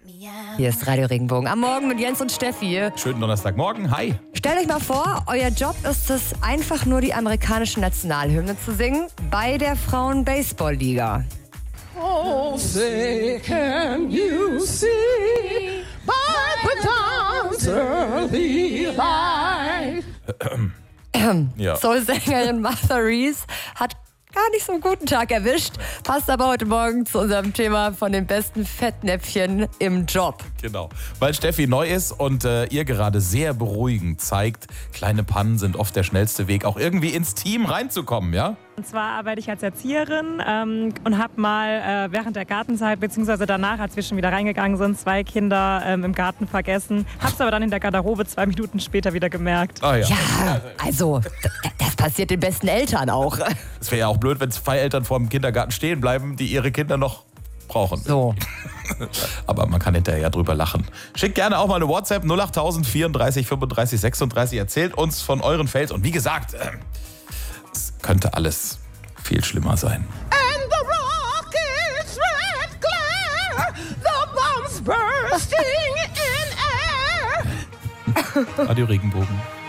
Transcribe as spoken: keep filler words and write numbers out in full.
Hier ist Radio Regenbogen am Morgen mit Jens und Steffi. Schönen Donnerstagmorgen, hi. Stellt euch mal vor, euer Job ist es, einfach nur die amerikanische Nationalhymne zu singen bei der Frauen-Baseball-Liga. Oh, say can you see by the dawn's early light. Ja. Soul-Sängerin Martha Reese hat gar nicht so einen guten Tag erwischt. Passt aber heute Morgen zu unserem Thema von den besten Fettnäpfchen im Job. Genau, weil Steffi neu ist und äh, ihr gerade sehr beruhigend zeigt, kleine Pannen sind oft der schnellste Weg, auch irgendwie ins Team reinzukommen, ja? Und zwar arbeite ich als Erzieherin ähm, und habe mal äh, während der Gartenzeit bzw. danach, als wir schon wieder reingegangen sind, zwei Kinder ähm, im Garten vergessen. Hab's aber dann in der Garderobe zwei Minuten später wieder gemerkt. Ah, ja. Ja, also d- das passiert den besten Eltern auch. Es wäre ja auch blöd, wenn zwei Eltern vor dem Kindergarten stehen bleiben, die ihre Kinder noch brauchen. So. Aber man kann hinterher drüber lachen. Schickt gerne auch mal eine WhatsApp null acht vierunddreißig fünfunddreißig sechsunddreißig. Erzählt uns von euren Fails. Und wie gesagt, äh, es könnte alles viel schlimmer sein. And the rocket's red glare, the bombs bursting in air. Radio Regenbogen.